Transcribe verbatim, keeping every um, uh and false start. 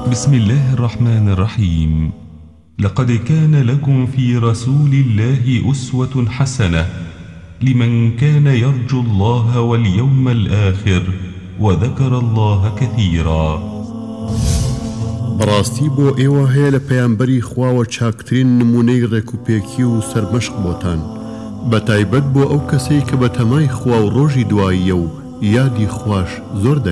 بسم الله الرحمن الرحيم. لقد كان لكم في رسول الله أسوة حسنة لمن كان يرجو الله واليوم الآخر وذكر الله كثيرا. بەڕاستی بۆ ئێوە هەیە لە پەیامبەری خواوە چاکترین نمونەی ڕێکوپێکی و سەرمەشق بۆتان، بە تایبەت بۆ ئەو کەسەی کە بە تەمای خوا و ڕۆژی دواییە و یادی خوش زۆر